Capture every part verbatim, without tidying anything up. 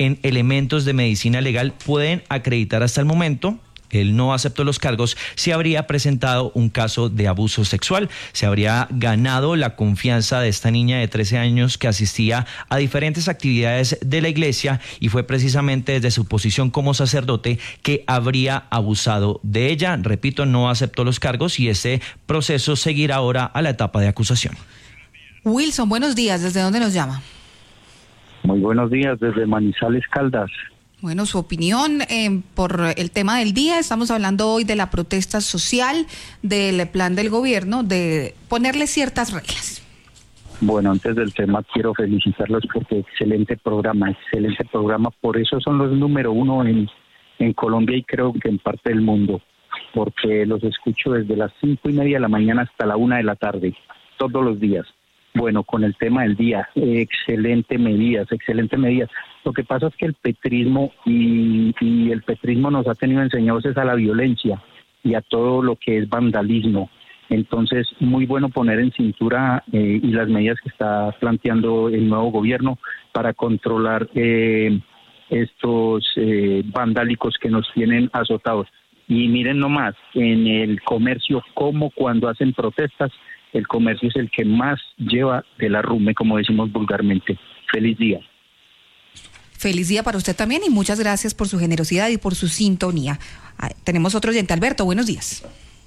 en elementos de medicina legal pueden acreditar hasta el momento. Él no aceptó los cargos, se habría presentado un caso de abuso sexual, se habría ganado la confianza de esta niña de trece años que asistía a diferentes actividades de la iglesia y fue precisamente desde su posición como sacerdote que habría abusado de ella. Repito, no aceptó los cargos y ese proceso seguirá ahora a la etapa de acusación. Wilson, buenos días, ¿desde dónde nos llama? Muy buenos días, desde Manizales, Caldas. Bueno, su opinión eh, por el tema del día. Estamos hablando hoy de la protesta social, del plan del gobierno de ponerle ciertas reglas. Bueno, antes del tema quiero felicitarlos porque excelente programa, excelente programa. Por eso son los número uno en, en Colombia y creo que en parte del mundo, porque los escucho desde las cinco y media de la mañana hasta la una de la tarde, todos los días. Bueno, con el tema del día, eh, excelente medidas, excelente medidas. Lo que pasa es que el petrismo y, y el petrismo nos ha tenido enseñados a la violencia y a todo lo que es vandalismo. Entonces, muy bueno poner en cintura eh, y las medidas que está planteando el nuevo gobierno para controlar eh, estos eh, vandálicos que nos tienen azotados. Y miren nomás, en el comercio, como cuando hacen protestas, el comercio es el que más lleva de la rume, como decimos vulgarmente. Feliz día. Feliz día para usted también y muchas gracias por su generosidad y por su sintonía. Ah, tenemos otro oyente. Alberto, buenos días.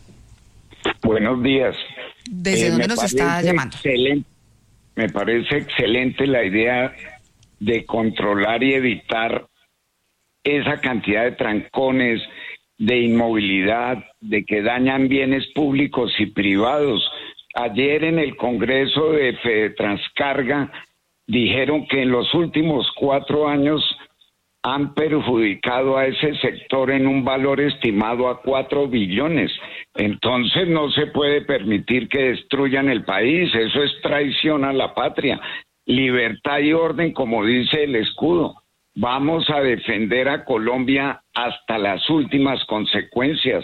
Buenos días. ¿Desde eh, dónde nos está llamando? Excelente, me parece excelente la idea de controlar y evitar esa cantidad de trancones, de inmovilidad, de que dañan bienes públicos y privados. Ayer en el Congreso de Fedetranscarga dijeron que en los últimos cuatro años han perjudicado a ese sector en un valor estimado a cuatro billones. Entonces no se puede permitir que destruyan el país. Eso es traición a la patria. Libertad y orden, como dice el escudo. Vamos a defender a Colombia hasta las últimas consecuencias.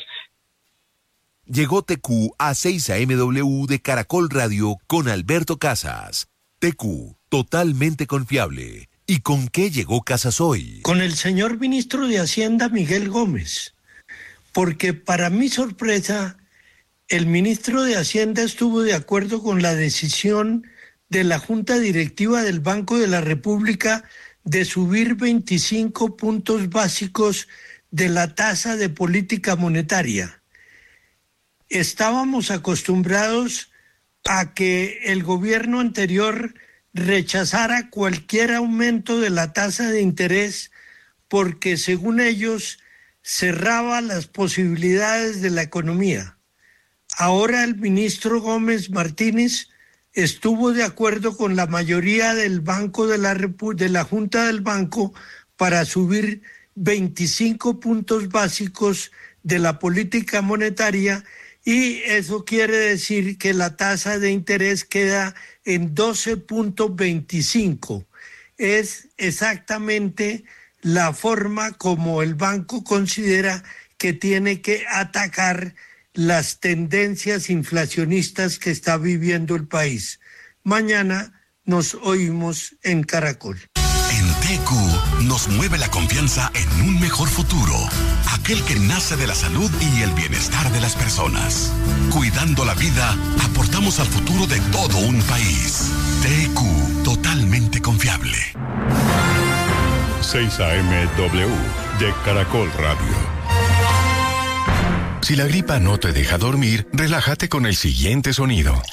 Llegó T Q a seis A M W de Caracol Radio con Alberto Casas. T Q, totalmente confiable. ¿Y con qué llegó Casas hoy? Con el señor ministro de Hacienda, Miguel Gómez. Porque para mi sorpresa, el ministro de Hacienda estuvo de acuerdo con la decisión de la Junta Directiva del Banco de la República de subir veinticinco puntos básicos de la tasa de política monetaria. Estábamos acostumbrados a que el gobierno anterior rechazara cualquier aumento de la tasa de interés porque, según ellos, cerraba las posibilidades de la economía. Ahora el ministro Gómez Martínez estuvo de acuerdo con la mayoría del Banco de la Repu- de la Junta del Banco para subir veinticinco puntos básicos de la política monetaria, y eso quiere decir que la tasa de interés queda en doce punto veinticinco. Es exactamente la forma como el banco considera que tiene que atacar las tendencias inflacionistas que está viviendo el país. Mañana nos oímos en Caracol. En T Q nos mueve la confianza en un mejor futuro, aquel que nace de la salud y el bienestar de las personas. Cuidando la vida, aportamos al futuro de todo un país. T Q, totalmente confiable. seis A M W de Caracol Radio. Si la gripa no te deja dormir, relájate con el siguiente sonido.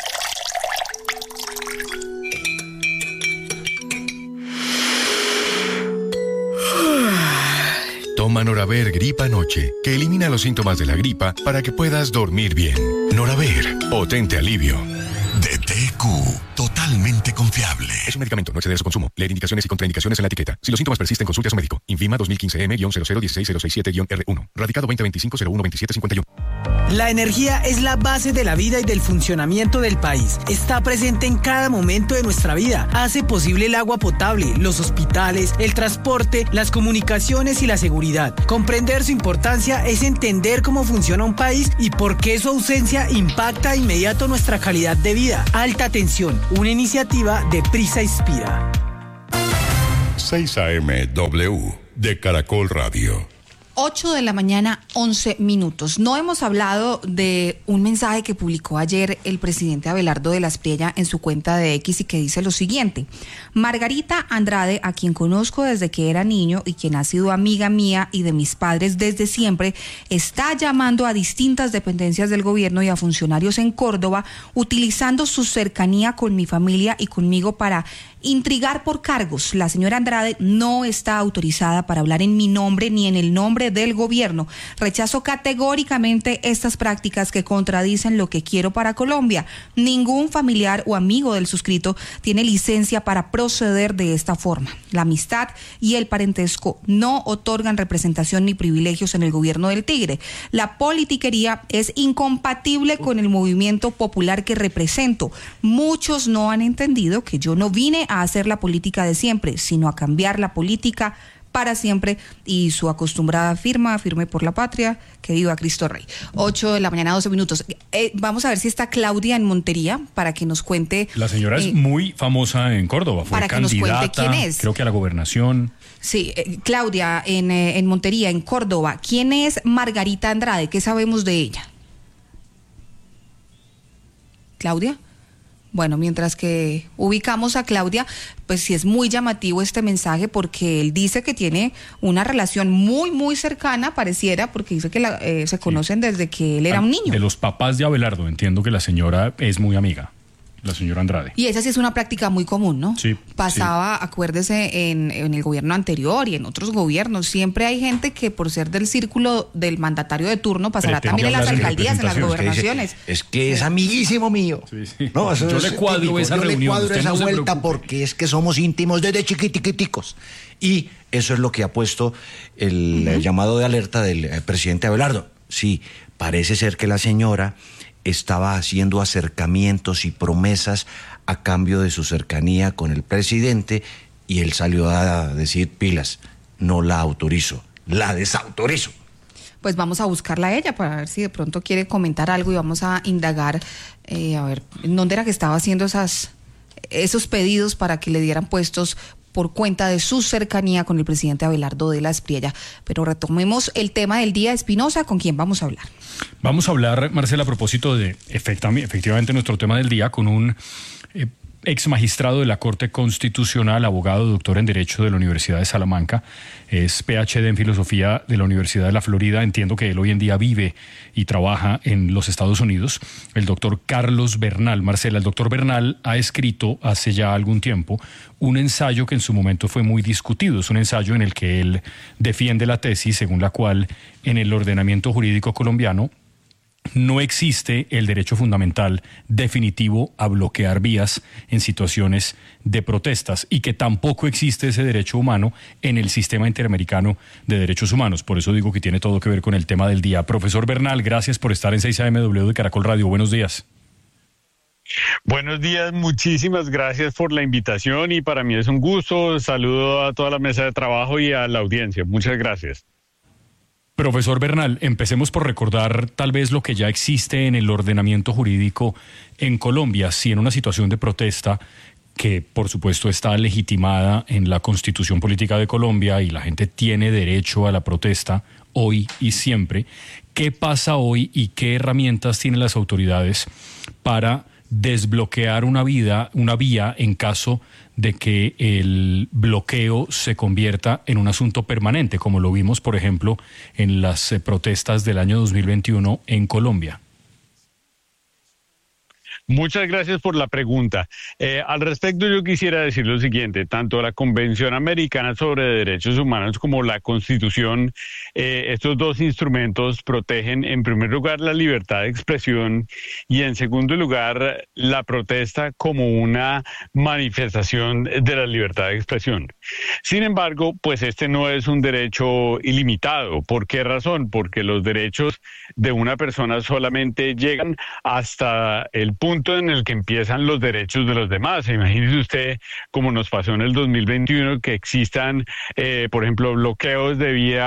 Toma Noraver Gripa Noche, que elimina los síntomas de la gripa para que puedas dormir bien. Noraver, potente alivio. De T Q, totalmente confiable. Es un medicamento, no exceder su consumo. Leer indicaciones y contraindicaciones en la etiqueta. Si los síntomas persisten, consulte a su médico. Infima dos mil quince M cero cero uno seis cero seis siete R uno. Radicado veinte veinticinco cero uno veintisiete cincuenta y uno. La energía es la base de la vida y del funcionamiento del país. Está presente en cada momento de nuestra vida. Hace posible el agua potable, los hospitales, el transporte, las comunicaciones y la seguridad. Comprender su importancia es entender cómo funciona un país y por qué su ausencia impacta de inmediato nuestra calidad de vida. Alta tensión, una iniciativa de Prisa Inspira. seis A M W de Caracol Radio. ocho de la mañana, once minutos. No hemos hablado de un mensaje que publicó ayer el presidente Abelardo de la Espriella en su cuenta de X y que dice lo siguiente: Margarita Andrade, a quien conozco desde que era niño y quien ha sido amiga mía y de mis padres desde siempre, está llamando a distintas dependencias del gobierno y a funcionarios en Córdoba, utilizando su cercanía con mi familia y conmigo para intrigar por cargos. La señora Andrade no está autorizada para hablar en mi nombre ni en el nombre del gobierno. Rechazo categóricamente estas prácticas que contradicen lo que quiero para Colombia. Ningún familiar o amigo del suscrito tiene licencia para proceder de esta forma. La amistad y el parentesco no otorgan representación ni privilegios en el gobierno del Tigre. La politiquería es incompatible con el movimiento popular que represento. Muchos no han entendido que yo no vine a hacer la política de siempre, sino a cambiar la política para siempre, y su acostumbrada firma, firme por la patria, que viva Cristo Rey. ocho de la mañana, doce minutos. Eh, vamos a ver si está Claudia en Montería para que nos cuente. La señora eh, es muy famosa en Córdoba, fue para candidata, que nos cuente quién es. Creo que a la gobernación. Sí, eh, Claudia, en, eh, en Montería, en Córdoba. ¿Quién es Margarita Andrade? ¿Qué sabemos de ella? Claudia. Bueno, mientras que ubicamos a Claudia, pues sí es muy llamativo este mensaje porque él dice que tiene una relación muy, muy cercana, pareciera, porque dice que la, eh, se conocen sí. desde que él era un niño. De los papás de Abelardo, entiendo que la señora es muy amiga, la señora Andrade. Y esa sí es una práctica muy común, ¿no? Sí. Pasaba, sí. acuérdese, en, en el gobierno anterior y en otros gobiernos. Siempre hay gente que por ser del círculo del mandatario de turno pasará Pretende también en las alcaldías, en las gobernaciones. Es que, dice, es, que es amiguísimo mío. Sí, sí. No, eso yo es le cuadro típico. esa yo reunión. le cuadro esa no vuelta porque es que somos íntimos desde chiquitiquiticos. Y eso es lo que ha puesto el uh-huh. llamado de alerta del eh, presidente Abelardo. Sí, parece ser que la señora estaba haciendo acercamientos y promesas a cambio de su cercanía con el presidente, y él salió a decir: pilas, no la autorizo, la desautorizo. Pues vamos a buscarla a ella para ver si de pronto quiere comentar algo y vamos a indagar, eh, a ver, ¿en dónde era que estaba haciendo esas, esos pedidos para que le dieran puestos por cuenta de su cercanía con el presidente Abelardo de la Espriella? Pero retomemos el tema del día. Espinosa, ¿con quién vamos a hablar? Vamos a hablar, Marcela, a propósito de efectivamente nuestro tema del día, con un eh, ex magistrado de la Corte Constitucional, abogado, doctor en Derecho de la Universidad de Salamanca, es P H D en Filosofía de la Universidad de la Florida. Entiendo que él hoy en día vive y trabaja en los Estados Unidos, el doctor Carlos Bernal. Marcela, el doctor Bernal ha escrito hace ya algún tiempo un ensayo que en su momento fue muy discutido. Es un ensayo en el que él defiende la tesis según la cual en el ordenamiento jurídico colombiano no existe el derecho fundamental definitivo a bloquear vías en situaciones de protestas, y que tampoco existe ese derecho humano en el sistema interamericano de derechos humanos. Por eso digo que tiene todo que ver con el tema del día. Profesor Bernal, gracias por estar en seis A M W de Caracol Radio. Buenos días. Buenos días, muchísimas gracias por la invitación y para mí es un gusto. Saludo a toda la mesa de trabajo y a la audiencia. Muchas gracias. Profesor Bernal, empecemos por recordar tal vez lo que ya existe en el ordenamiento jurídico en Colombia. Si en una situación de protesta, que por supuesto está legitimada en la Constitución Política de Colombia y la gente tiene derecho a la protesta hoy y siempre, ¿qué pasa hoy y qué herramientas tienen las autoridades para desbloquear una vida, una vía en caso de que el bloqueo se convierta en un asunto permanente, como lo vimos, por ejemplo, en las eh, protestas del año dos mil veintiuno en Colombia? Muchas gracias por la pregunta. Eh, al respecto, yo quisiera decir lo siguiente: tanto la Convención Americana sobre Derechos Humanos como la Constitución, eh, estos dos instrumentos protegen en primer lugar la libertad de expresión y en segundo lugar la protesta como una manifestación de la libertad de expresión. Sin embargo, pues este no es un derecho ilimitado. ¿Por qué razón? Porque los derechos de una persona solamente llegan hasta el punto en el que empiezan los derechos de los demás. Imagínese usted, como nos pasó en el dos mil veintiuno, que existan, eh, por ejemplo, bloqueos de vía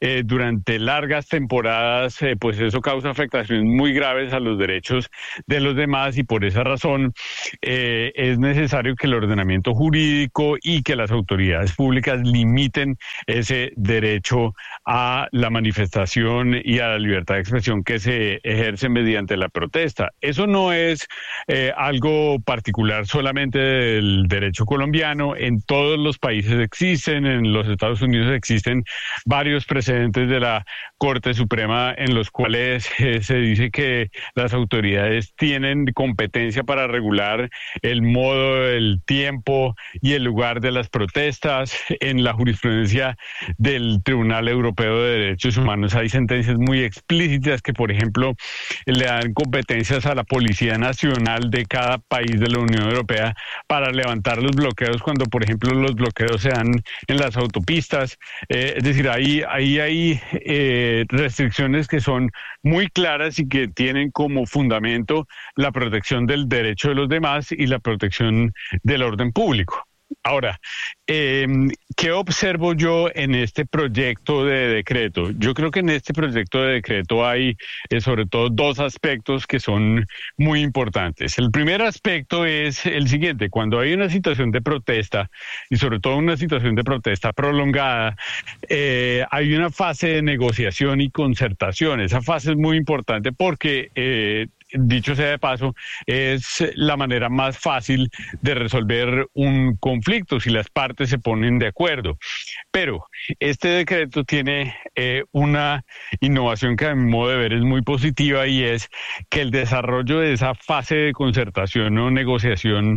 eh, durante largas temporadas, eh, pues eso causa afectaciones muy graves a los derechos de los demás y por esa razón eh, es necesario que el ordenamiento jurídico y que las autoridades públicas limiten ese derecho a la manifestación y a la libertad de expresión que se ejerce mediante la protesta. Eso no es eh, algo particular solamente del derecho colombiano. En todos los países existen, en los Estados Unidos existen varios precedentes de la Corte Suprema en los cuales eh, se dice que las autoridades tienen competencia para regular el modo, el tiempo y el lugar de las protestas. En la jurisprudencia del Tribunal Europeo de Derechos Humanos hay sentencias muy explícitas que, por ejemplo, le dan competencias a la Policía Nacional de cada país de la Unión Europea para levantar los bloqueos cuando, por ejemplo, los bloqueos se dan en las autopistas. Eh, es decir, ahí, ahí hay eh, restricciones que son muy claras y que tienen como fundamento la protección del derecho de los demás y la protección del orden público. Ahora, eh, ¿qué observo yo en este proyecto de decreto? Yo creo que en este proyecto de decreto hay eh, sobre todo dos aspectos que son muy importantes. El primer aspecto es el siguiente: cuando hay una situación de protesta, y sobre todo una situación de protesta prolongada, eh, hay una fase de negociación y concertación. Esa fase es muy importante porque eh, dicho sea de paso, es la manera más fácil de resolver un conflicto si las partes se ponen de acuerdo. Pero este decreto tiene eh, una innovación que a mi modo de ver es muy positiva, y es que el desarrollo de esa fase de concertación o negociación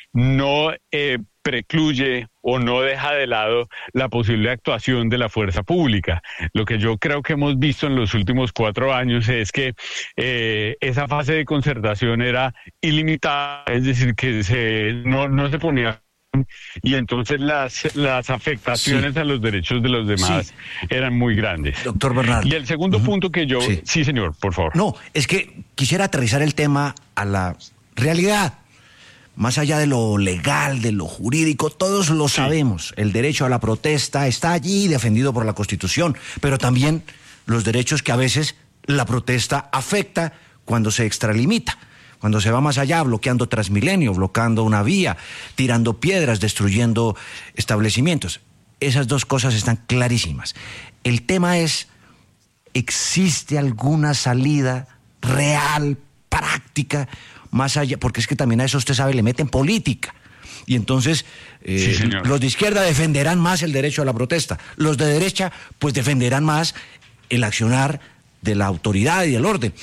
no eh, precluye o no deja de lado la posible actuación de la fuerza pública. Lo que yo creo que hemos visto en los últimos cuatro años es que eh, esa fase de concertación era ilimitada, es decir, que se, no, no se ponía, y entonces las, las afectaciones sí. a los derechos de los demás sí. eran muy grandes. Doctor Bernardo. Y el segundo uh-huh. punto que yo... Sí. sí, señor, por favor. No, es que quisiera aterrizar el tema a la realidad. Más allá de lo legal, de lo jurídico, todos lo sí. sabemos. El derecho a la protesta está allí defendido por la Constitución, pero también los derechos que a veces la protesta afecta cuando se extralimita, cuando se va más allá, bloqueando Transmilenio, bloqueando una vía, tirando piedras, destruyendo establecimientos. Esas dos cosas están clarísimas. El tema es, ¿existe alguna salida real, práctica, más allá? Porque es que también a eso, usted sabe, le meten política. Y entonces eh, sí, los de izquierda defenderán más el derecho a la protesta. Los de derecha pues defenderán más el accionar de la autoridad y del orden.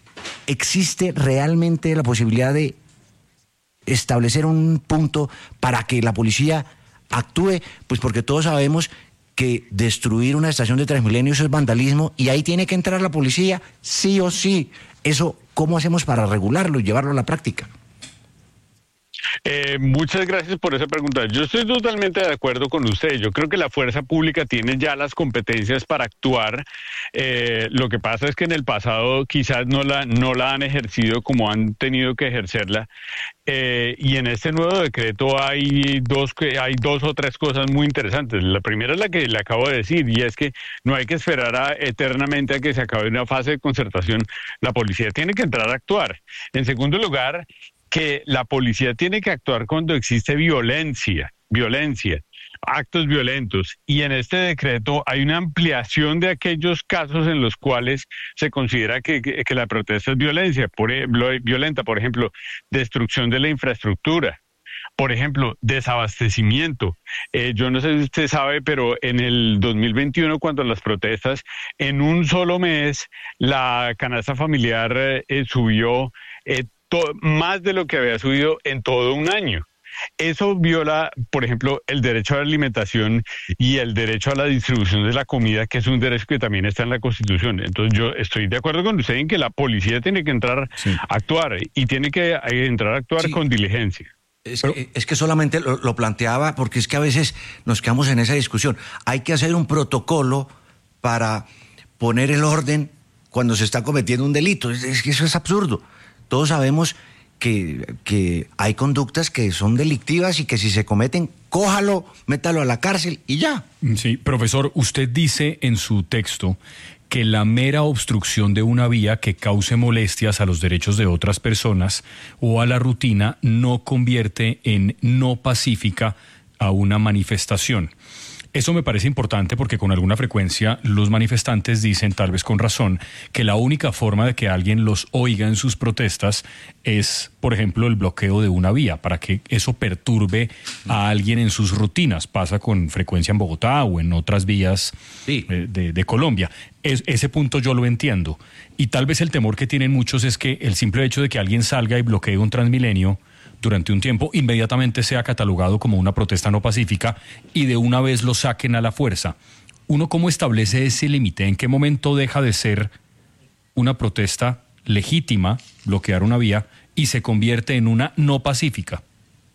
¿Existe realmente la posibilidad de establecer un punto para que la policía actúe? Pues porque todos sabemos que destruir una estación de Transmilenio eso es vandalismo, y ahí tiene que entrar la policía sí o sí. Eso, ¿cómo hacemos para regularlo y llevarlo a la práctica? Eh, muchas gracias por esa pregunta. Yo estoy totalmente de acuerdo con usted. Yo creo que la fuerza pública tiene ya las competencias para actuar. Eh, lo que pasa es que en el pasado quizás no la, no la han ejercido como han tenido que ejercerla. Eh, y en este nuevo decreto hay dos, hay dos o tres cosas muy interesantes. La primera es la que le acabo de decir, y es que no hay que esperar a, eternamente a que se acabe una fase de concertación. La policía tiene que entrar a actuar. En segundo lugar, que la policía tiene que actuar cuando existe violencia, violencia, actos violentos. Y en este decreto hay una ampliación de aquellos casos en los cuales se considera que, que, que la protesta es violencia, por ejemplo, violenta, por ejemplo, destrucción de la infraestructura. Por ejemplo, desabastecimiento. Eh, yo no sé si usted sabe, pero en el dos mil veintiuno, cuando las protestas, en un solo mes, la canasta familiar eh, subió eh, to- más de lo que había subido en todo un año. Eso viola, por ejemplo, el derecho a la alimentación y el derecho a la distribución de la comida, que es un derecho que también está en la Constitución. Entonces yo estoy de acuerdo con usted en que la policía tiene que entrar sí. a actuar, y tiene que entrar a actuar sí. con diligencia. Es que, es que solamente lo, lo planteaba porque es que a veces nos quedamos en esa discusión. Hay que hacer un protocolo para poner el orden cuando se está cometiendo un delito. Es, es que eso es absurdo. Todos sabemos que, que hay conductas que son delictivas y que si se cometen, cójalo, métalo a la cárcel y ya. Sí, profesor, usted dice en su texto que la mera obstrucción de una vía que cause molestias a los derechos de otras personas o a la rutina no convierte en no pacífica a una manifestación. Eso me parece importante porque con alguna frecuencia los manifestantes dicen, tal vez con razón, que la única forma de que alguien los oiga en sus protestas es, por ejemplo, el bloqueo de una vía, para que eso perturbe a alguien en sus rutinas. Pasa con frecuencia en Bogotá o en otras vías sí. de, de, de Colombia. Es, ese punto yo lo entiendo. Y tal vez el temor que tienen muchos es que el simple hecho de que alguien salga y bloquee un Transmilenio durante un tiempo, inmediatamente sea catalogado como una protesta no pacífica y de una vez lo saquen a la fuerza. ¿Uno cómo establece ese límite? ¿En qué momento deja de ser una protesta legítima, bloquear una vía, y se convierte en una no pacífica?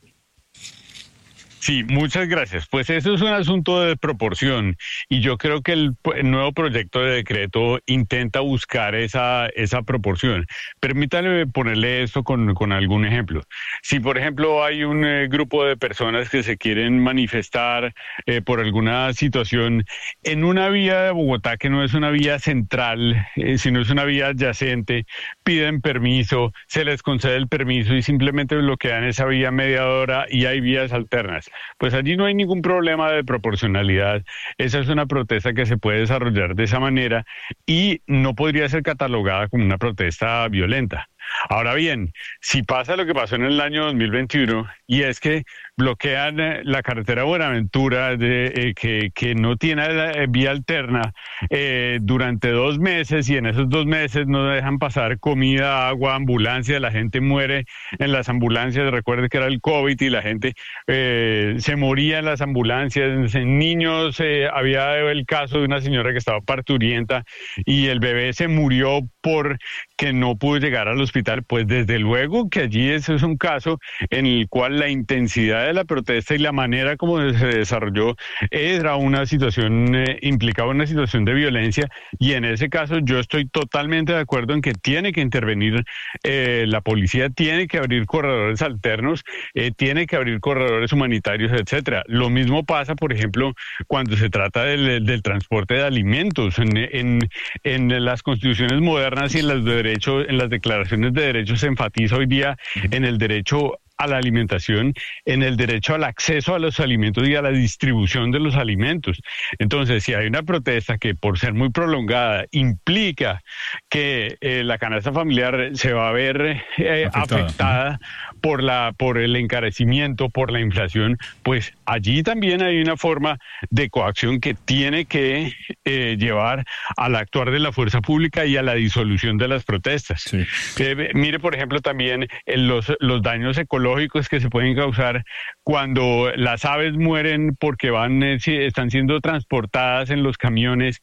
Sí, muchas gracias. Pues eso es un asunto de proporción y yo creo que el, el nuevo proyecto de decreto intenta buscar esa, esa proporción. Permítanme ponerle esto con, con algún ejemplo. Si, por ejemplo, hay un eh, grupo de personas que se quieren manifestar eh, por alguna situación en una vía de Bogotá que no es una vía central, eh, sino es una vía adyacente, piden permiso, se les concede el permiso y simplemente bloquean esa vía media hora y hay vías alternas. Pues allí no hay ningún problema de proporcionalidad. Esa es una protesta que se puede desarrollar de esa manera y no podría ser catalogada como una protesta violenta. Ahora bien, si pasa lo que pasó en el año dos mil veintiuno, y es que bloquean la carretera Buenaventura, de, eh, que, que no tiene eh, vía alterna, eh, durante dos meses, y en esos dos meses no dejan pasar comida, agua, ambulancia, la gente muere en las ambulancias. Recuerde que era el COVID y la gente eh, se moría en las ambulancias, en niños, eh, había el caso de una señora que estaba parturienta y el bebé se murió porque no pudo llegar al hospital. Pues desde luego que allí ese es un caso en el cual la intensidad de la protesta y la manera como se desarrolló era una situación, eh, implicaba una situación de violencia, y en ese caso yo estoy totalmente de acuerdo en que tiene que intervenir eh, la policía, tiene que abrir corredores alternos, eh, tiene que abrir corredores humanitarios, etcétera. Lo mismo pasa, por ejemplo, cuando se trata del, del transporte de alimentos. En, en, en las constituciones modernas y en los derechos, en las declaraciones de derechos se enfatiza hoy día en el derecho a la alimentación, en el derecho al acceso a los alimentos y a la distribución de los alimentos. Entonces, si hay una protesta que por ser muy prolongada implica que eh, la canasta familiar se va a ver eh, afectada, afectada por la por el encarecimiento, por la inflación, pues allí también hay una forma de coacción que tiene que eh, llevar al actuar de la fuerza pública y a la disolución de las protestas. Sí. Eh, mire, por ejemplo, también en los, los daños ecológicos que se pueden causar cuando las aves mueren porque van eh, están siendo transportadas en los camiones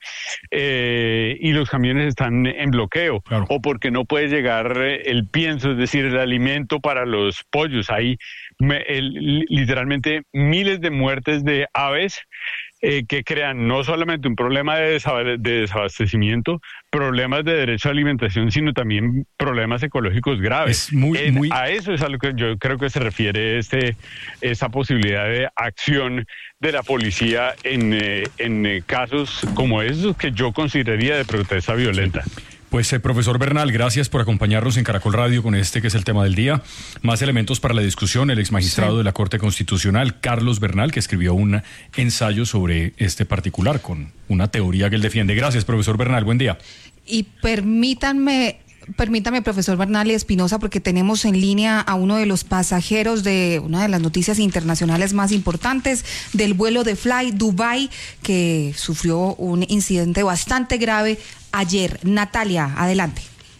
eh, y los camiones están en bloqueo, claro. O porque no puede llegar el pienso, es decir, el alimento para los pollos. Hay me, el, literalmente miles de muertes de aves Eh, que crean no solamente un problema de, desab- de desabastecimiento, problemas de derecho a alimentación, sino también problemas ecológicos graves. Es muy, en, muy... A eso es a lo que yo creo que se refiere este esa posibilidad de acción de la policía en, eh, en eh, casos como esos que yo consideraría de protesta violenta. Pues, eh, profesor Bernal, gracias por acompañarnos en Caracol Radio con este que es el tema del día. Más elementos para la discusión, el exmagistrado sí. de la Corte Constitucional, Carlos Bernal, que escribió un ensayo sobre este particular con una teoría que él defiende. Gracias, profesor Bernal, buen día. Y permítanme... Permítame, profesor Bernal y Espinosa, porque tenemos en línea a uno de los pasajeros de una de las noticias internacionales más importantes del vuelo de Fly Dubai, que sufrió un incidente bastante grave ayer. Natalia, adelante.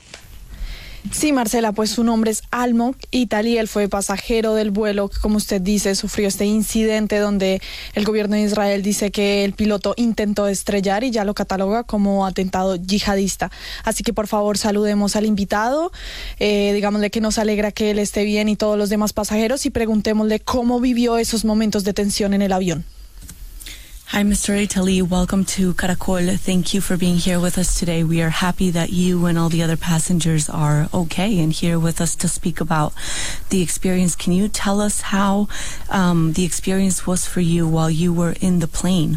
Sí, Marcela, pues su nombre es Almo Itali, él fue pasajero del vuelo que, como usted dice, sufrió este incidente donde el gobierno de Israel dice que el piloto intentó estrellar y ya lo cataloga como atentado yihadista. Así que por favor saludemos al invitado, eh, digámosle que nos alegra que él esté bien y todos los demás pasajeros, y preguntémosle cómo vivió esos momentos de tensión en el avión. Hi, Mister Itali. Welcome to Caracol. Thank you for being here with us today. We are happy that you and all the other passengers are okay and here with us to speak about the experience. Can you tell us how um, the experience was for you while you were in the plane?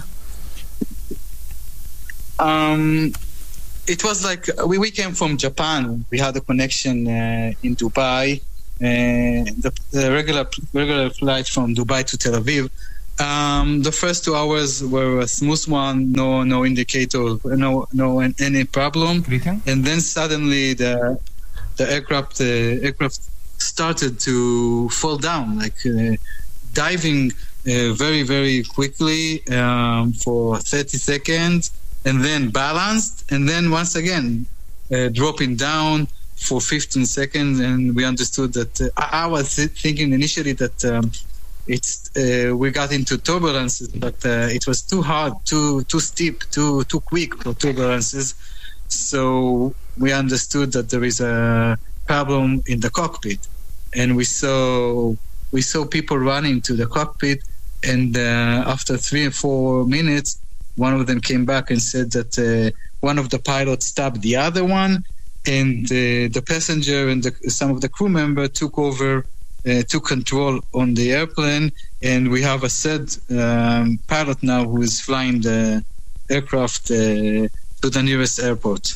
Um, it was like we, we came from Japan. We had a connection uh, in Dubai, uh, the, the regular regular flight from Dubai to Tel Aviv. Um, the first two hours were a smooth one, no no indicator, no no any problem. And then suddenly the the aircraft the aircraft started to fall down, like uh, diving uh, very very quickly um, for thirty seconds, and then balanced, and then once again uh, dropping down for fifteen seconds. And we understood that uh, I, I was thinking initially that. Um, It's uh, we got into turbulences, but uh, it was too hard, too too steep, too too quick for turbulences. So we understood that there is a problem in the cockpit, and we saw we saw people running to the cockpit. And uh, after three or four minutes, one of them came back and said that uh, one of the pilots stabbed the other one, and uh, the passenger and the, some of the crew member took over. Uh, took control on the airplane, and we have a third um, pilot now who is flying the aircraft uh, to the nearest airport.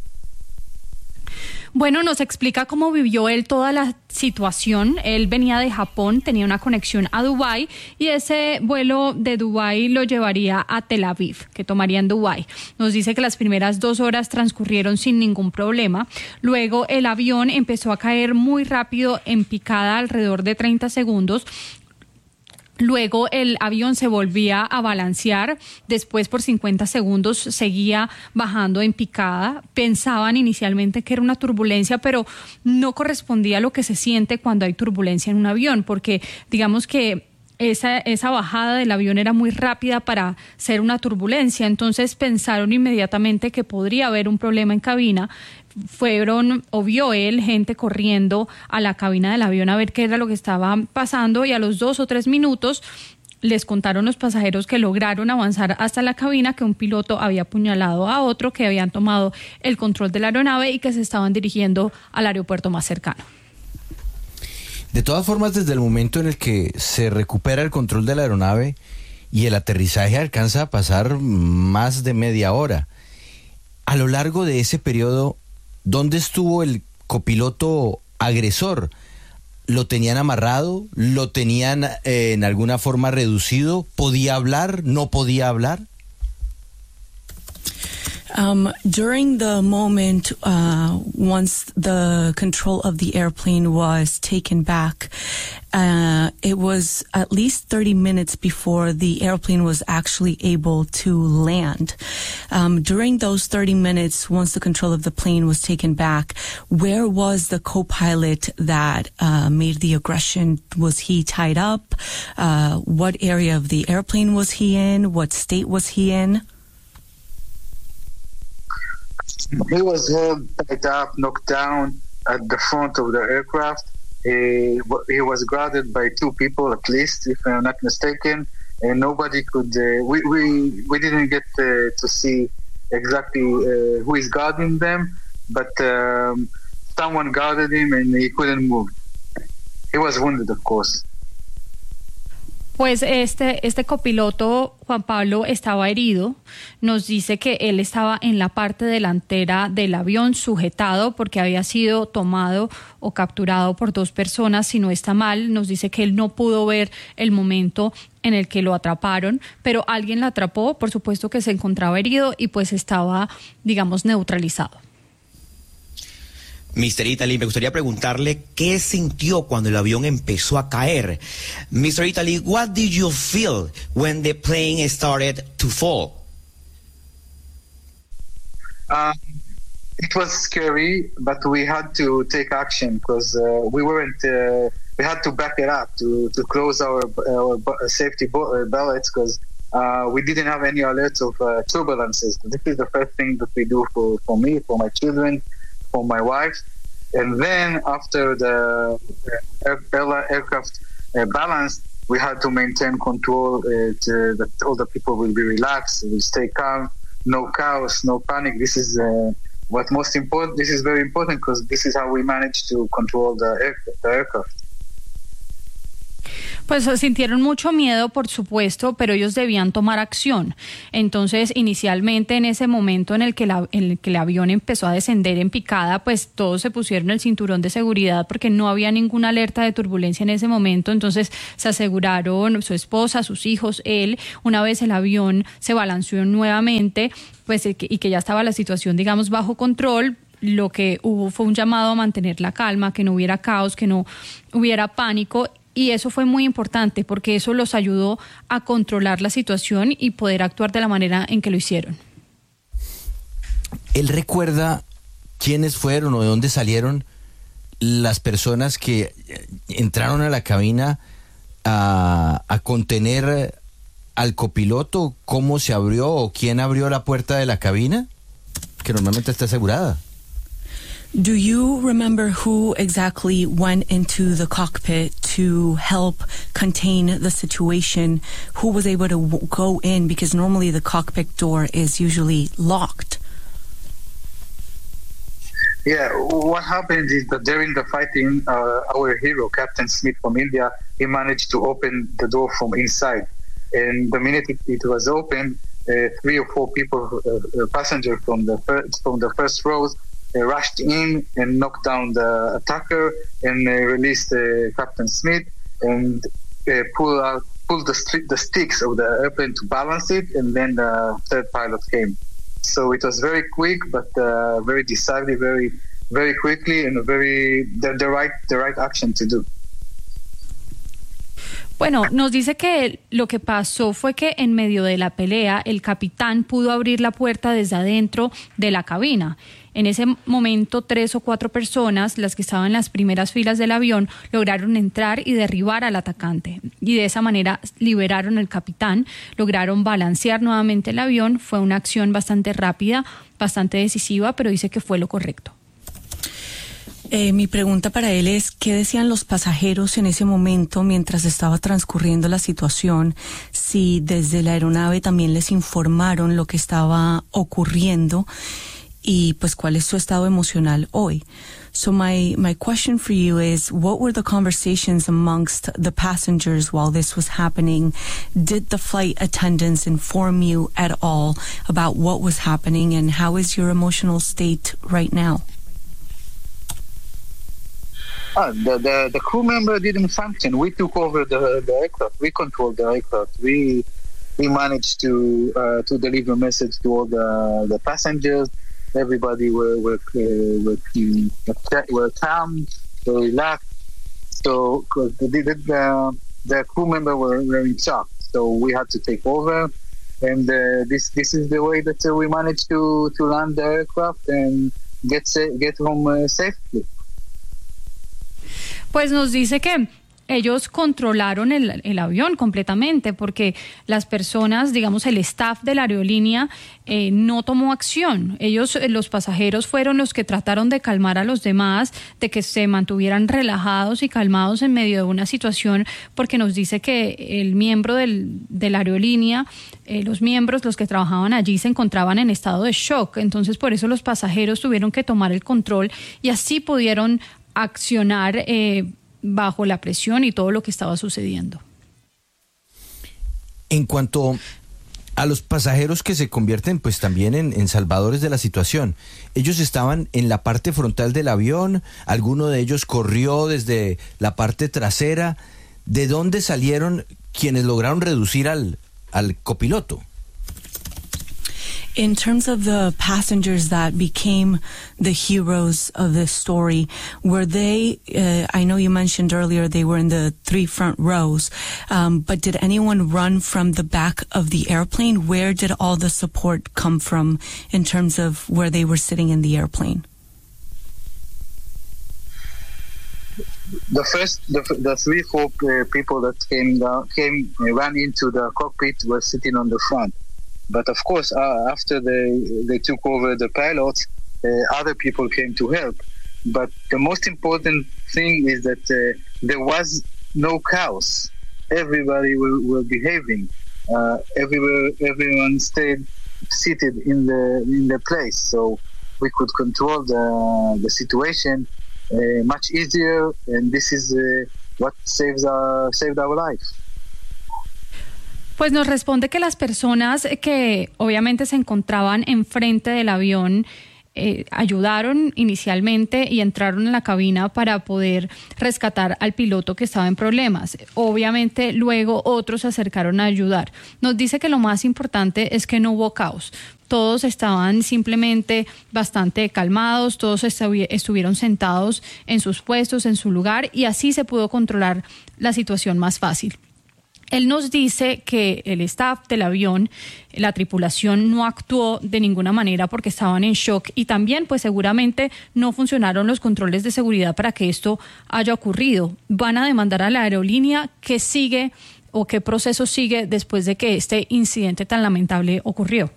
Bueno, nos explica cómo vivió él toda la situación. Él venía de Japón, tenía una conexión a Dubái y ese vuelo de Dubái lo llevaría a Tel Aviv, que tomaría en Dubái. Nos dice que las primeras dos horas transcurrieron sin ningún problema. Luego el avión empezó a caer muy rápido en picada, alrededor de treinta segundos. Luego el avión se volvía a balancear, después por cincuenta segundos seguía bajando en picada. Pensaban inicialmente que era una turbulencia, pero no correspondía a lo que se siente cuando hay turbulencia en un avión, porque digamos que esa, esa bajada del avión era muy rápida para ser una turbulencia. Entonces pensaron inmediatamente que podría haber un problema en cabina. Fueron, o vio él, gente corriendo a la cabina del avión a ver qué era lo que estaba pasando, y a los dos o tres minutos les contaron los pasajeros que lograron avanzar hasta la cabina que un piloto había apuñalado a otro, que habían tomado el control de la aeronave y que se estaban dirigiendo al aeropuerto más cercano. De todas formas, desde el momento en el que se recupera el control de la aeronave y el aterrizaje alcanza a pasar más de media hora, a lo largo de ese periodo, ¿dónde estuvo el copiloto agresor? ¿Lo tenían amarrado? ¿Lo tenían eh, en alguna forma reducido? ¿Podía hablar? ¿No podía hablar? Um, during the moment, uh, once the control of the airplane was taken back, uh, it was at least thirty minutes before the airplane was actually able to land. Um, during those thirty minutes, once the control of the plane was taken back, where was the co-pilot that uh, made the aggression? Was he tied up? Uh, what area of the airplane was he in? What state was he in? He was held, tied up, knocked down at the front of the aircraft. He, he was guarded by two people at least, if I'm not mistaken, and nobody could. Uh, we, we we didn't get uh, to see exactly uh, who is guarding them, but um, someone guarded him and he couldn't move. He was wounded, of course. Pues este, este copiloto, Juan Pablo, estaba herido. Nos dice que él estaba en la parte delantera del avión, sujetado porque había sido tomado o capturado por dos personas, si no está mal. Nos dice que él no pudo ver el momento en el que lo atraparon, pero alguien lo atrapó, por supuesto que se encontraba herido y pues estaba, digamos, neutralizado. mister Italy, me gustaría preguntarle qué sintió cuando el avión empezó a caer. mister Italy, what did you feel when the plane started to fall? Um, it was scary, but we had to take action because uh, we weren't. Uh, we had to back it up to to close our our safety belts because uh, we didn't have any alerts of uh, turbulences. This is the first thing that we do for for me, for my children, for my wife. And then after the air, aircraft uh, balanced, we had to maintain control uh, to, that all the people will be relaxed, will stay calm, no chaos, no panic. This is uh, what most important. This is very important because this is how we manage to control the, air, the aircraft. Pues sintieron mucho miedo, por supuesto, pero ellos debían tomar acción. Entonces, inicialmente, en ese momento en el que, la, en el que el avión empezó a descender en picada, pues todos se pusieron el cinturón de seguridad porque no había ninguna alerta de turbulencia en ese momento. Entonces, se aseguraron su esposa, sus hijos, él. Una vez el avión se balanceó nuevamente, pues y que ya estaba la situación, digamos, bajo control, lo que hubo fue un llamado a mantener la calma, que no hubiera caos, que no hubiera pánico. Y eso fue muy importante porque eso los ayudó a controlar la situación y poder actuar de la manera en que lo hicieron. ¿Él recuerda quiénes fueron o de dónde salieron las personas que entraron a la cabina a, a contener al copiloto? ¿Cómo se abrió o quién abrió la puerta de la cabina? Que normalmente está asegurada. Do you remember who exactly went into the cockpit to help contain the situation? Who was able to w- go in? Because normally the cockpit door is usually locked. Yeah, what happened is that during the fighting, uh, our hero, Captain Smith from India, he managed to open the door from inside. And the minute it, it was open, uh, three or four people, uh, passengers from the first, from the first rows, Uh, rushed in and knocked down the attacker and uh, released uh, Captain Smith and uh, pulled out, pulled the, st- the sticks of the airplane to balance it, and then the third pilot came. So it was very quick, but uh, very decisive, very, very quickly, and a very the, the right, the right action to do. Bueno, nos dice que lo que pasó fue que en medio de la pelea el capitán pudo abrir la puerta desde adentro de la cabina. En ese momento, tres o cuatro personas, las que estaban en las primeras filas del avión, lograron entrar y derribar al atacante. Y de esa manera liberaron al capitán, lograron balancear nuevamente el avión. Fue una acción bastante rápida, bastante decisiva, pero dice que fue lo correcto. Eh, mi pregunta para él es, ¿qué decían los pasajeros en ese momento mientras estaba transcurriendo la situación? Si desde la aeronave también les informaron lo que estaba ocurriendo y pues cuál es su estado emocional hoy. So my, my question for you is, what were the conversations amongst the passengers while this was happening? Did the flight attendants inform you at all about what was happening, and how is your emotional state right now? Ah, the, the the crew member didn't function. We took over the, the aircraft. We controlled the aircraft. We we managed to uh, to deliver a message to all the, the passengers. Everybody were were uh, were, uh, were calm, were relaxed. So cause the the, the crew member were, were in shock. So we had to take over, and uh, this this is the way that uh, we managed to, to land the aircraft and get sa- get home uh, safely. Pues nos dice que ellos controlaron el, el avión completamente porque las personas, digamos el staff de la aerolínea eh, no tomó acción. Ellos, los pasajeros, fueron los que trataron de calmar a los demás, de que se mantuvieran relajados y calmados en medio de una situación, porque nos dice que el miembro del, de la aerolínea, eh, los miembros, los que trabajaban allí, se encontraban en estado de shock. Entonces por eso los pasajeros tuvieron que tomar el control y así pudieron accionar eh, bajo la presión y todo lo que estaba sucediendo. En cuanto a los pasajeros que se convierten pues también en, en salvadores de la situación, ellos estaban en la parte frontal del avión, alguno de ellos corrió desde la parte trasera. ¿De dónde salieron quienes lograron reducir al, al copiloto? In terms of the passengers that became the heroes of this story, were they, uh, I know you mentioned earlier they were in the three front rows, um, but did anyone run from the back of the airplane? Where did all the support come from in terms of where they were sitting in the airplane? The first, the, the three, four uh, people that came down, came, uh, ran into the cockpit were sitting on the front. But of course, uh, after they they took over the pilot, uh, other people came to help. But the most important thing is that uh, there was no chaos. everybody will, will behaving. Uh, everywhere, everyone stayed seated in the in the place, so we could control the the situation uh, much easier, and this is uh, what saves our saved our life. Pues nos responde que las personas que obviamente se encontraban enfrente del avión eh, ayudaron inicialmente y entraron en la cabina para poder rescatar al piloto que estaba en problemas. Obviamente luego otros se acercaron a ayudar. Nos dice que lo más importante es que no hubo caos. Todos estaban simplemente bastante calmados, todos estu- estuvieron sentados en sus puestos, en su lugar, y así se pudo controlar la situación más fácil. Él nos dice que el staff del avión, la tripulación, no actuó de ninguna manera porque estaban en shock, y también pues seguramente no funcionaron los controles de seguridad para que esto haya ocurrido. Van a demandar a la aerolínea. ¿Qué sigue o qué proceso sigue después de que este incidente tan lamentable ocurrió?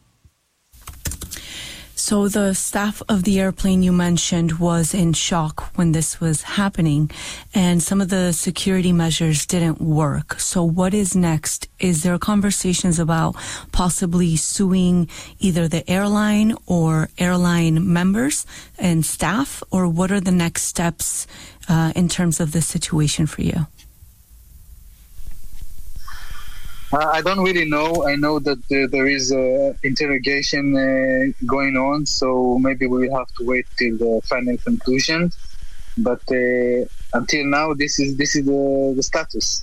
So the staff of the airplane you mentioned was in shock when this was happening, and some of the security measures didn't work. So what is next? Is there conversations about possibly suing either the airline or airline members and staff, or what are the next steps uh, in terms of this situation for you? Uh, I don't really know. I know that uh, there is a interrogation uh, going on, so maybe we will have to wait till the final conclusion. But uh, until now, this is this is the, the status.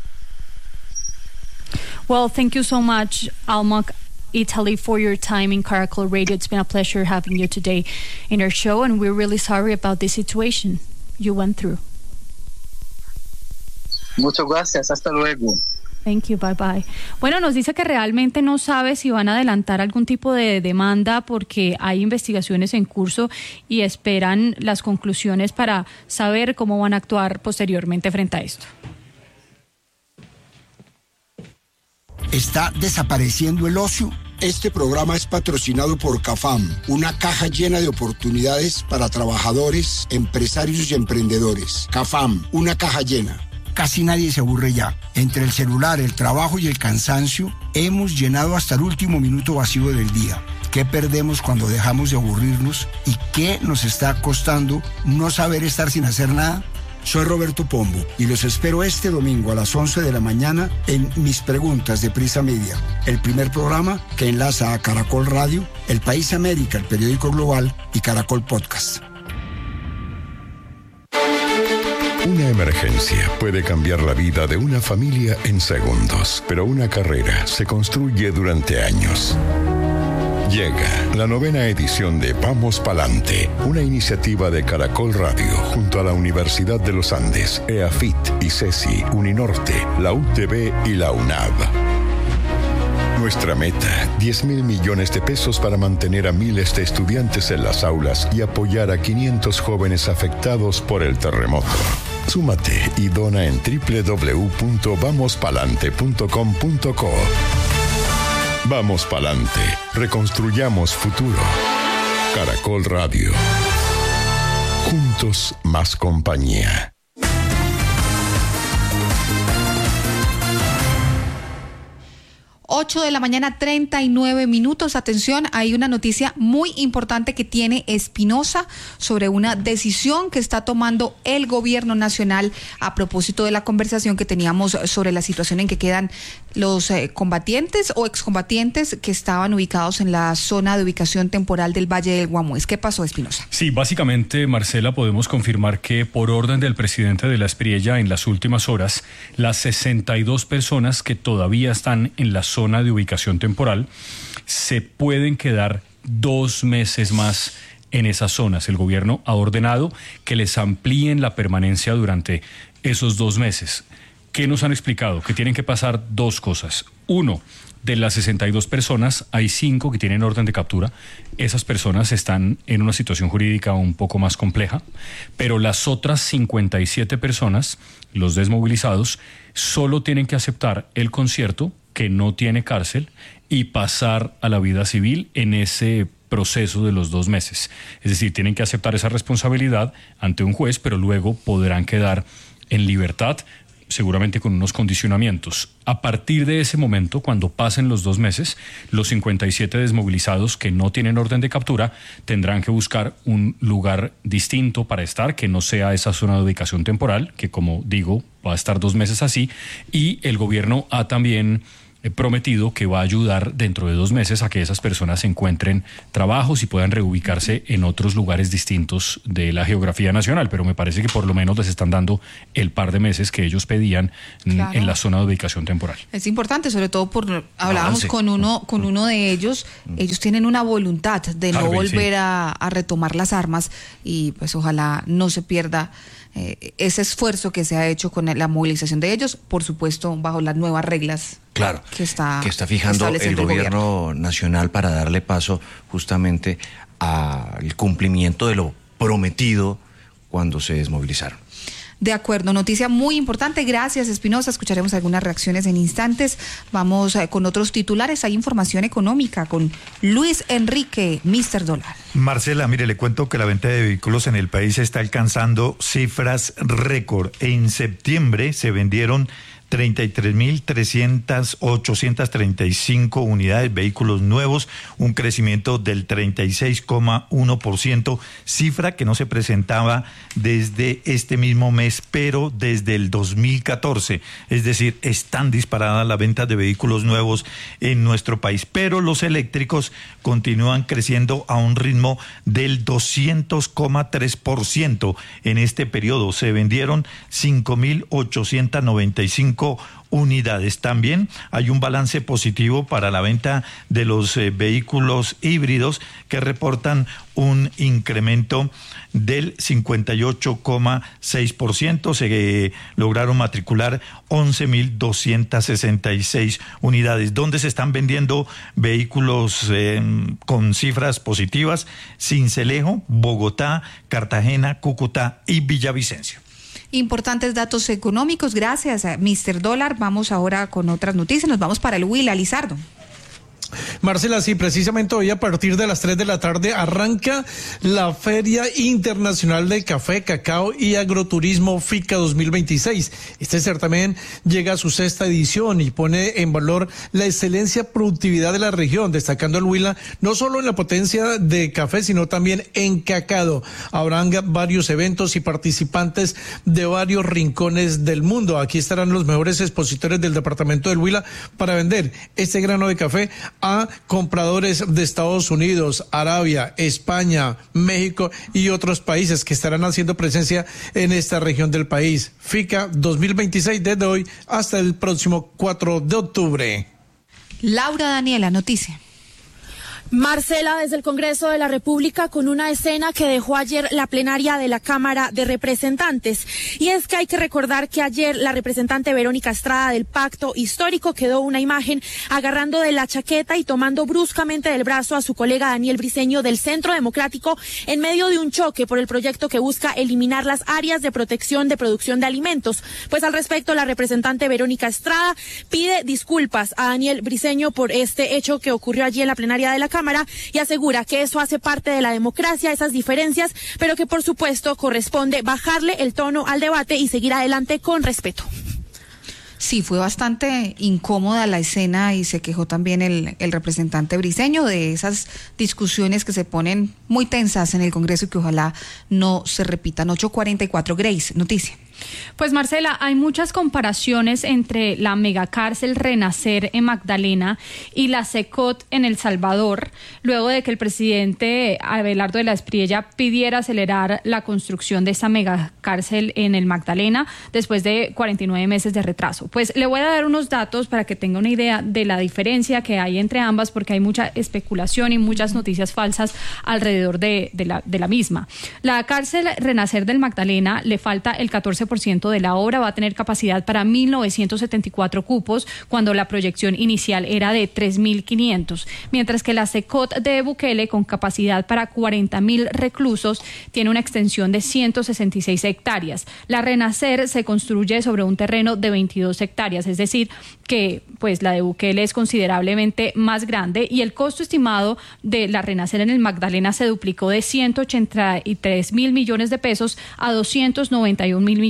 Well, thank you so much, Almog Italy, for your time in Caracol Radio. It's been a pleasure having you today in our show, and we're really sorry about this situation you went through. Muchas gracias. Hasta luego. Thank you, bye bye. Bueno, nos dice que realmente no sabe si van a adelantar algún tipo de demanda porque hay investigaciones en curso y esperan las conclusiones para saber cómo van a actuar posteriormente frente a esto. ¿Está desapareciendo el ocio? Este programa es patrocinado por CAFAM, una caja llena de oportunidades para trabajadores, empresarios y emprendedores. CAFAM, una caja llena. Casi nadie se aburre ya. Entre el celular, el trabajo y el cansancio, hemos llenado hasta el último minuto vacío del día. ¿Qué perdemos cuando dejamos de aburrirnos? ¿Y qué nos está costando no saber estar sin hacer nada? Soy Roberto Pombo y los espero este domingo a las once de la mañana en Mis Preguntas de Prisa Media, el primer programa que enlaza a Caracol Radio, El País América, el periódico global, y Caracol Podcast. Una emergencia puede cambiar la vida de una familia en segundos, pero una carrera se construye durante años. Llega la novena edición de Vamos Palante, una iniciativa de Caracol Radio junto a la Universidad de los Andes, EAFIT, ICESI, Uninorte, la U T B y la UNAV. Nuestra meta, diez mil millones de pesos para mantener a miles de estudiantes en las aulas y apoyar a quinientos jóvenes afectados por el terremoto. Súmate y dona en doble u doble u doble u punto vamos palante punto com punto co. Vamos Palante, reconstruyamos futuro. Caracol Radio. Juntos más compañía. ocho de la mañana, treinta y nueve minutos. Atención, hay una noticia muy importante que tiene Espinosa sobre una decisión que está tomando el gobierno nacional a propósito de la conversación que teníamos sobre la situación en que quedan los eh, combatientes o excombatientes que estaban ubicados en la zona de ubicación temporal del Valle del Guamués. ¿Qué pasó, Espinosa? Sí, básicamente, Marcela, podemos confirmar que por orden del presidente de la Espriella, en las últimas horas, las sesenta y dos personas que todavía están en la zona de ubicación temporal se pueden quedar dos meses más en esas zonas. El gobierno ha ordenado que les amplíen la permanencia durante esos dos meses. ¿Qué nos han explicado? Que tienen que pasar dos cosas. Uno, de las sesenta y dos personas, hay cinco que tienen orden de captura. Esas personas están en una situación jurídica un poco más compleja, pero las otras cincuenta y siete personas, los desmovilizados, solo tienen que aceptar el concierto, que no tiene cárcel, y pasar a la vida civil en ese proceso de los dos meses. Es decir, tienen que aceptar esa responsabilidad ante un juez, pero luego podrán quedar en libertad seguramente con unos condicionamientos. A partir de ese momento, cuando pasen los dos meses, los cincuenta y siete desmovilizados que no tienen orden de captura tendrán que buscar un lugar distinto para estar, que no sea esa zona de ubicación temporal, que como digo, va a estar dos meses así, y el gobierno ha también prometido que va a ayudar dentro de dos meses a que esas personas encuentren trabajos y puedan reubicarse en otros lugares distintos de la geografía nacional, pero me parece que por lo menos les están dando el par de meses que ellos pedían Claro. en la zona de ubicación temporal. Es importante, sobre todo por hablábamos Avance. con uno con uno de ellos, ellos tienen una voluntad de no Harvey, volver sí. a, a retomar las armas y pues ojalá no se pierda eh, ese esfuerzo que se ha hecho con la movilización de ellos, por supuesto bajo las nuevas reglas Claro, que está, que está fijando el estableciendo gobierno nacional para darle paso justamente al cumplimiento de lo prometido cuando se desmovilizaron. De acuerdo, noticia muy importante. Gracias, Espinosa. Escucharemos algunas reacciones en instantes. Vamos eh, con otros titulares. Hay información económica con Luis Enrique, mister Dólar. Marcela, mire, le cuento que la venta de vehículos en el país está alcanzando cifras récord. En septiembre se vendieron treinta y tres mil trescientas, ochocientas treinta y cinco unidades, vehículos nuevos, un crecimiento del treinta y seis coma uno por ciento, cifra que no se presentaba desde este mismo mes, pero desde el dos mil catorce. Es decir, están disparadas las ventas de vehículos nuevos en nuestro país, pero los eléctricos continúan creciendo a un ritmo del doscientos coma tres por ciento. En este periodo se vendieron cinco mil ochocientas noventa y cinco unidades. También hay un balance positivo para la venta de los eh, vehículos híbridos que reportan un incremento del cincuenta y ocho coma seis por ciento. Se eh, lograron matricular once mil doscientas sesenta y seis unidades. ¿Dónde se están vendiendo vehículos eh, con cifras positivas? Sincelejo, Bogotá, Cartagena, Cúcuta y Villavicencio. Importantes datos económicos. Gracias, mister Dólar. Vamos ahora con otras noticias. Nos vamos para el Huila, Lizardo. Marcela, sí, precisamente hoy a partir de las tres de la tarde arranca la Feria Internacional del Café, Cacao y Agroturismo FICA dos mil veintiséis. Este certamen llega a su sexta edición y pone en valor la excelencia productividad de la región, destacando el Huila no solo en la potencia de café, sino también en cacao. Habrán varios eventos y participantes de varios rincones del mundo. Aquí estarán los mejores expositores del departamento del Huila para vender este grano de café a compradores de Estados Unidos, Arabia, España, México y otros países que estarán haciendo presencia en esta región del país. FICA dos mil veintiséis desde hoy hasta el próximo cuatro de octubre. Laura Daniela, noticia. Marcela, desde el Congreso de la República, con una escena que dejó ayer la plenaria de la Cámara de Representantes. Y es que hay que recordar que ayer la representante Verónica Estrada del Pacto Histórico quedó una imagen agarrando de la chaqueta y tomando bruscamente del brazo a su colega Daniel Briceño del Centro Democrático en medio de un choque por el proyecto que busca eliminar las áreas de protección de producción de alimentos. Pues al respecto, la representante Verónica Estrada pide disculpas a Daniel Briceño por este hecho que ocurrió allí en la plenaria de la Cámara y asegura que eso hace parte de la democracia, esas diferencias, pero que por supuesto corresponde bajarle el tono al debate y seguir adelante con respeto. Sí, fue bastante incómoda la escena y se quejó también el, el representante Briceño de esas discusiones que se ponen muy tensas en el Congreso y que ojalá no se repitan. ocho cuarenta y cuatro, Grace, noticia. Pues Marcela, hay muchas comparaciones entre la megacárcel Renacer en Magdalena y la SECOT en El Salvador, luego de que el presidente Abelardo de la Espriella pidiera acelerar la construcción de esa megacárcel en el Magdalena después de cuarenta y nueve meses de retraso. Pues le voy a dar unos datos para que tenga una idea de la diferencia que hay entre ambas, porque hay mucha especulación y muchas noticias falsas alrededor de, de, la, de la misma. La cárcel Renacer del Magdalena le falta el catorce por ciento de la obra, va a tener capacidad para mil novecientos setenta y cuatro cupos cuando la proyección inicial era de tres mil quinientos, mientras que la SECOT de Bukele, con capacidad para cuarenta mil reclusos, tiene una extensión de ciento sesenta y seis hectáreas. La Renacer se construye sobre un terreno de veintidós hectáreas, es decir, que pues la de Bukele es considerablemente más grande, y el costo estimado de la Renacer en el Magdalena se duplicó de ciento ochenta y tres mil millones de pesos a doscientos noventa y un mil millones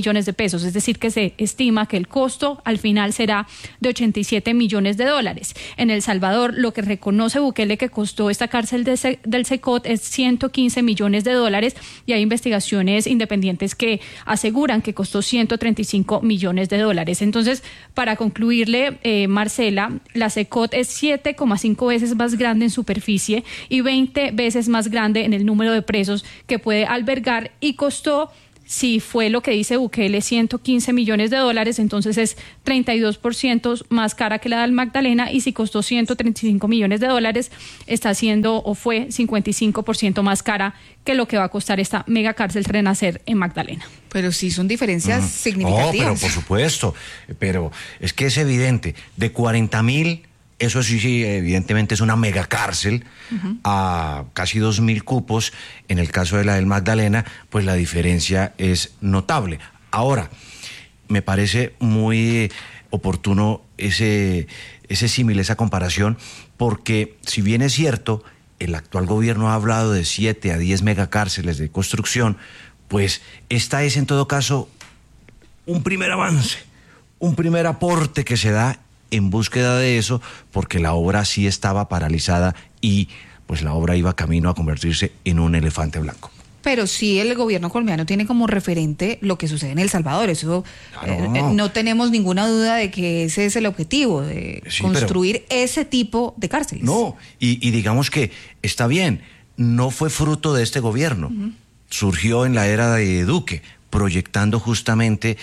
millones de pesos, es decir, que se estima que el costo al final será de ochenta y siete millones de dólares. En El Salvador, lo que reconoce Bukele que costó esta cárcel de Se- del SECOT es ciento quince millones de dólares y hay investigaciones independientes que aseguran que costó ciento treinta y cinco millones de dólares. Entonces, para concluirle, eh, Marcela, la SECOT es siete coma cinco veces más grande en superficie y veinte veces más grande en el número de presos que puede albergar y costó, si fue lo que dice Bukele, ciento quince millones de dólares, entonces es treinta y dos por ciento más cara que la del Magdalena, y si costó ciento treinta y cinco millones de dólares, está siendo o fue cincuenta y cinco por ciento más cara que lo que va a costar esta mega cárcel Renacer en Magdalena. Pero sí son diferencias Mm. significativas. No, pero por supuesto, pero es que es evidente, de cuarenta mil, eso sí, sí, evidentemente es una mega cárcel, uh-huh, a casi dos mil cupos, en el caso de la del Magdalena, pues la diferencia es notable. Ahora, me parece muy oportuno ese, ese símil, esa comparación, porque si bien es cierto, el actual gobierno ha hablado de siete a diez megacárceles de construcción, pues esta es en todo caso un primer avance, un primer aporte que se da en búsqueda de eso, porque la obra sí estaba paralizada y pues la obra iba camino a convertirse en un elefante blanco. Pero sí el gobierno colombiano tiene como referente lo que sucede en El Salvador. Eso claro. eh, no tenemos ninguna duda de que ese es el objetivo, de sí, construir pero, ese tipo de cárceles. No, y, y digamos que está bien, no fue fruto de este gobierno. Uh-huh. Surgió en la era de Duque, proyectando justamente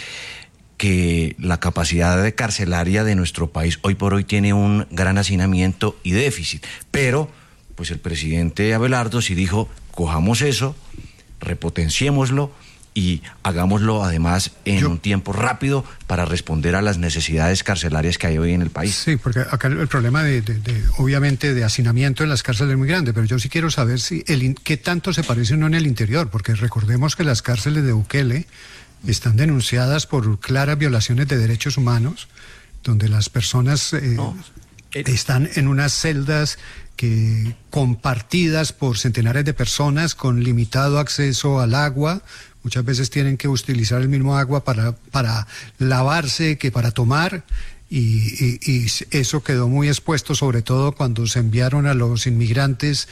que la capacidad de carcelaria de nuestro país hoy por hoy tiene un gran hacinamiento y déficit. Pero, pues el presidente Abelardo sí dijo, cojamos eso, repotenciémoslo y hagámoslo además en Yo, un tiempo rápido para responder a las necesidades carcelarias que hay hoy en el país. Sí, porque acá el problema de, de, de obviamente de hacinamiento en las cárceles es muy grande, pero yo sí quiero saber si el, qué tanto se parece uno en el interior, porque recordemos que las cárceles de Bukele están denunciadas por claras violaciones de derechos humanos, donde las personas eh, no. están en unas celdas que compartidas por centenares de personas con limitado acceso al agua. Muchas veces tienen que utilizar el mismo agua para, para lavarse que para tomar, y, y, y eso quedó muy expuesto, sobre todo cuando se enviaron a los inmigrantes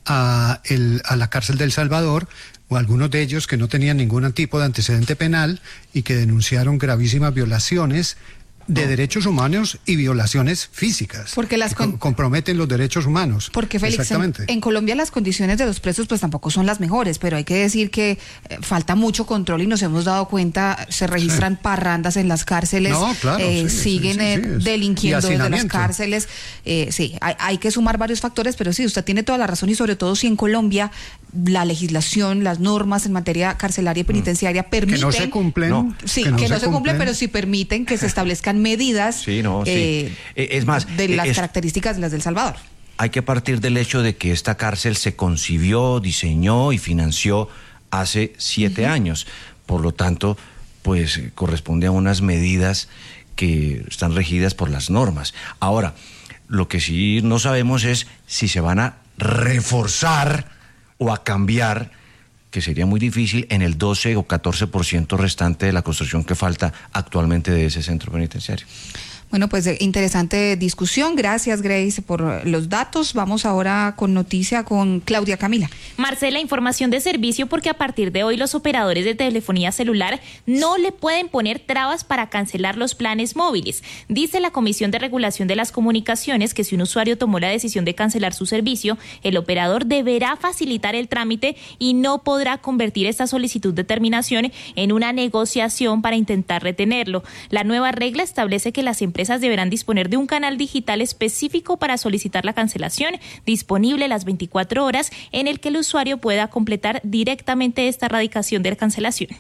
a, el, a la cárcel de El Salvador, o algunos de ellos que no tenían ningún tipo de antecedente penal y que denunciaron gravísimas violaciones de no. derechos humanos y violaciones físicas, porque las con, comprometen los derechos humanos. Porque Félix, en, en Colombia las condiciones de los presos pues tampoco son las mejores, pero hay que decir que eh, falta mucho control y nos hemos dado cuenta, se registran sí. parrandas en las cárceles, no, claro, eh, sí, siguen sí, sí, sí, delinquiendo desde las cárceles, eh, sí, hay, hay que sumar varios factores, pero sí, usted tiene toda la razón, y sobre todo si en Colombia la legislación, las normas en materia carcelaria y penitenciaria mm. permiten... Que no se cumplen. No, sí, que no, que no se, se cumplen, cumplen, pero sí permiten que se establezcan medidas sí, no, eh, sí. es más, de las es, características de las del Salvador. Hay que partir del hecho de que esta cárcel se concibió, diseñó y financió hace siete uh-huh. años. Por lo tanto, pues corresponde a unas medidas que están regidas por las normas. Ahora, lo que sí no sabemos es si se van a reforzar o a cambiar, que sería muy difícil, en el doce o catorce por ciento restante de la construcción que falta actualmente de ese centro penitenciario. Bueno, pues interesante discusión. Gracias, Grace, por los datos. Vamos ahora con noticia con Claudia Camila. Marcela, información de servicio, porque a partir de hoy los operadores de telefonía celular no le pueden poner trabas para cancelar los planes móviles. Dice la Comisión de Regulación de las Comunicaciones que si un usuario tomó la decisión de cancelar su servicio, el operador deberá facilitar el trámite y no podrá convertir esta solicitud de terminación en una negociación para intentar retenerlo. La nueva regla establece que las empresas empresas deberán disponer de un canal digital específico para solicitar la cancelación, disponible las veinticuatro horas, en el que el usuario pueda completar directamente esta radicación de la cancelación.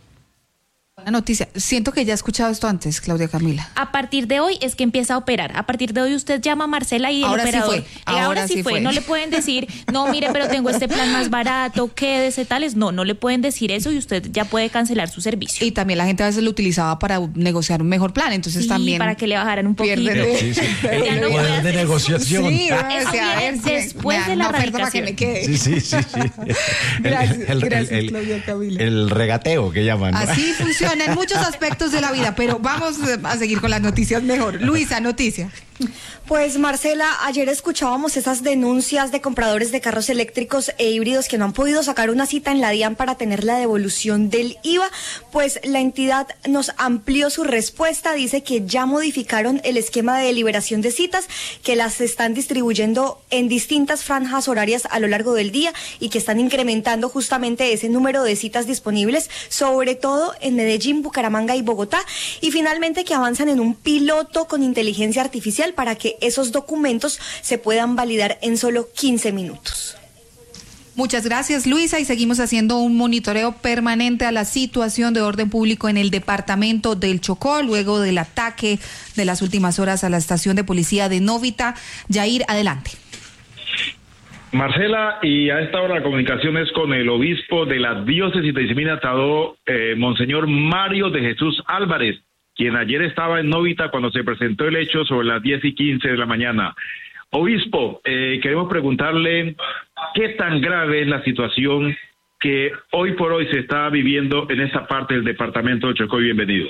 Buena noticia. Siento que ya he escuchado esto antes, Claudia Camila. A partir de hoy es que empieza a operar. A partir de hoy usted llama a Marcela y el ahora operador. Sí fue. Ahora, ahora sí, sí fue. fue. No le pueden decir, no, mire, pero tengo este plan más barato, quédese tales. No, no le pueden decir eso y usted ya puede cancelar su servicio. Y también la gente a veces lo utilizaba para negociar un mejor plan, entonces sí, también para que le bajaran un poquito. De... Sí, sí. Ya no poder de negociación. Sí, eso o sea, viene ver, después de la radicación. Que me quede. Sí, sí, sí, sí. Gracias, el, el, gracias, el, Claudia Camila. El regateo que llaman, ¿no? Así funciona. funciona en muchos aspectos de la vida, pero vamos a seguir con las noticias mejor. Luisa, noticia. Pues Marcela, ayer escuchábamos esas denuncias de compradores de carros eléctricos e híbridos que no han podido sacar una cita en la DIAN para tener la devolución del I V A. Pues la entidad nos amplió su respuesta, dice que ya modificaron el esquema de liberación de citas, que las están distribuyendo en distintas franjas horarias a lo largo del día y que están incrementando justamente ese número de citas disponibles, sobre todo en Medellín, Bucaramanga y Bogotá, y finalmente que avanzan en un piloto con inteligencia artificial para que esos documentos se puedan validar en solo quince minutos. Muchas gracias, Luisa, y seguimos haciendo un monitoreo permanente a la situación de orden público en el departamento del Chocó, luego del ataque de las últimas horas a la estación de policía de Novita. Yair, adelante. Marcela, y a esta hora la comunicación es con el obispo de la diócesis de Isiminatado, eh, Monseñor Mario de Jesús Álvarez, quien ayer estaba en Novita cuando se presentó el hecho sobre las diez y quince de la mañana. Obispo, eh, queremos preguntarle qué tan grave es la situación que hoy por hoy se está viviendo en esta parte del departamento de Chocó. Bienvenido.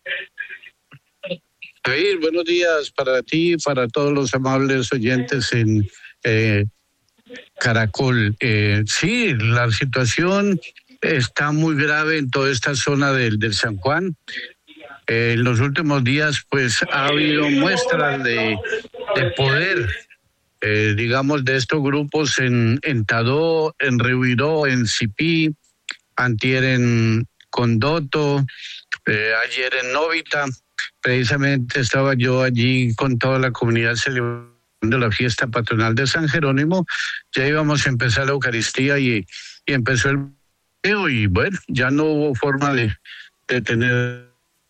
Jair, buenos días para ti y para todos los amables oyentes en eh, Caracol. Eh, sí, la situación está muy grave en toda esta zona del, del San Juan. Eh, en los últimos días, pues, ha habido muestras de, de poder, eh, digamos, de estos grupos en, en Tadó, en Rehuiró, en Cipí, antier en Condoto, eh, ayer en Novita. Precisamente estaba yo allí con toda la comunidad celebrando la fiesta patronal de San Jerónimo. Ya íbamos a empezar la Eucaristía y, y empezó el video y bueno, ya no hubo forma de, de tener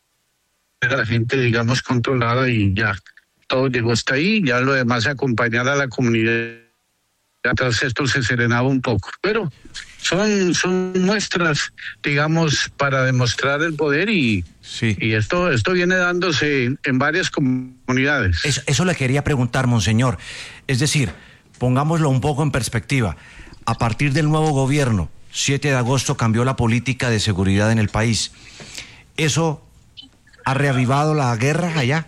a la gente, digamos, controlada y ya todo llegó hasta ahí. Ya lo demás, acompañar a la comunidad. Tras esto se serenaba un poco, pero son, son muestras, digamos, para demostrar el poder y, sí. y esto, esto viene dándose en, en varias comunidades. Eso, eso le quería preguntar, Monseñor. Es decir, pongámoslo un poco en perspectiva. A partir del nuevo gobierno, siete de agosto, cambió la política de seguridad en el país. ¿Eso ha reavivado la guerra allá?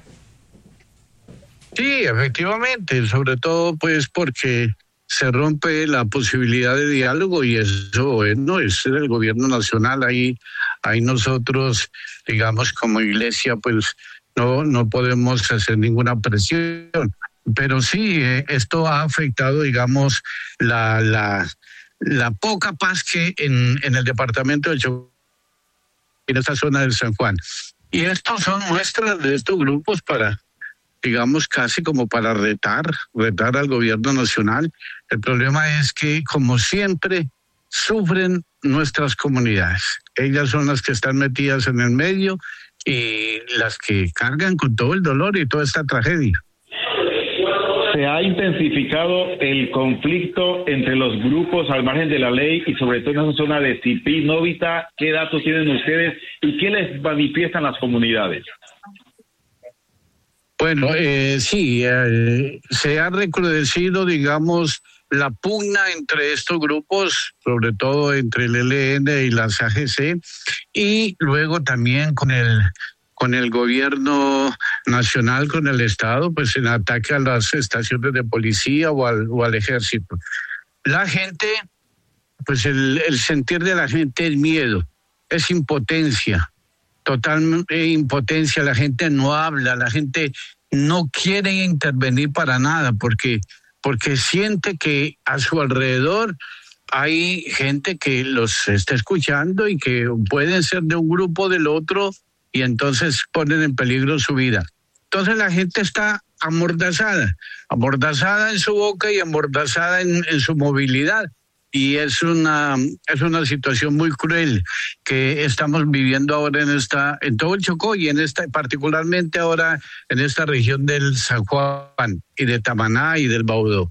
Sí, efectivamente, sobre todo pues porque se rompe la posibilidad de diálogo y eso, bueno, es el gobierno nacional. Ahí, ahí nosotros, digamos, como iglesia, pues no, no podemos hacer ninguna presión. Pero sí, eh, esto ha afectado, digamos, la, la, la poca paz que en, en el departamento de Chocó, en esta zona del San Juan. Y estos son muestras de estos grupos para, digamos, casi como para retar, retar al gobierno nacional. El problema es que, como siempre, sufren nuestras comunidades. Ellas son las que están metidas en el medio y las que cargan con todo el dolor y toda esta tragedia. Se ha intensificado el conflicto entre los grupos al margen de la ley y sobre todo en esa zona de Cipí, Novita. ¿Qué datos tienen ustedes y qué les manifiestan las comunidades? Bueno, eh, sí, eh, se ha recrudecido, digamos, la pugna entre estos grupos, sobre todo entre el E L N y las A G C, y luego también con el con el gobierno nacional, con el Estado, pues en ataque a las estaciones de policía o al, o al ejército. La gente, pues el, el sentir de la gente es miedo, es impotencia, total impotencia. La gente no habla, la gente no quiere intervenir para nada porque, porque siente que a su alrededor hay gente que los está escuchando y que pueden ser de un grupo o del otro y entonces ponen en peligro su vida. Entonces la gente está amordazada, amordazada en su boca y amordazada en, en su movilidad. Y es una, es una situación muy cruel que estamos viviendo ahora en esta, en todo el Chocó y en esta, particularmente ahora en esta región del San Juan y de Tamaná y del Baudó.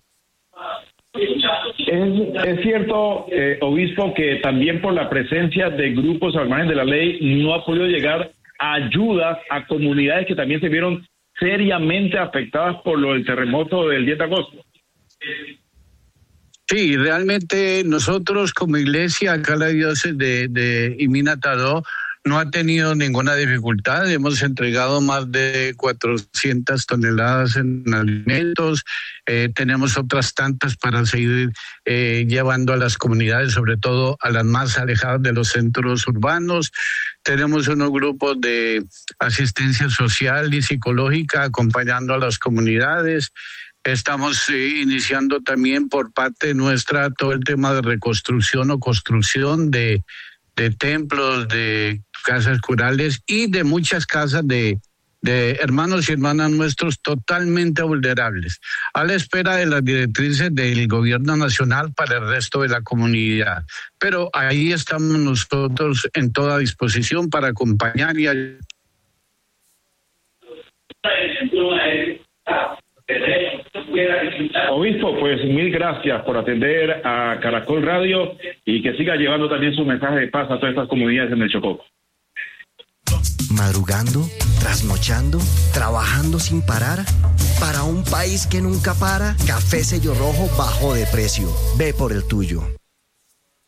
Es, es cierto, eh, obispo, que también por la presencia de grupos al margen de la ley no ha podido llegar ayudas a comunidades que también se vieron seriamente afectadas por lo del terremoto del diez de agosto. Sí, realmente nosotros como iglesia, acá la diócesis de, de Iminatadó, no ha tenido ninguna dificultad. Hemos entregado más de cuatrocientas toneladas en alimentos. Eh, tenemos otras tantas para seguir eh, llevando a las comunidades, sobre todo a las más alejadas de los centros urbanos. Tenemos unos grupos de asistencia social y psicológica acompañando a las comunidades. Estamos eh, iniciando también por parte nuestra todo el tema de reconstrucción o construcción de, de templos, de casas curales y de muchas casas de, de hermanos y hermanas nuestros totalmente vulnerables, a la espera de las directrices del gobierno nacional para el resto de la comunidad. Pero ahí estamos nosotros en toda disposición para acompañar y ayudar. Obispo, pues mil gracias por atender a Caracol Radio y que siga llevando también su mensaje de paz a todas estas comunidades en el Chocó. Madrugando, trasnochando, trabajando sin parar. Para un país que nunca para, Café Sello Rojo bajó de precio. Ve por el tuyo.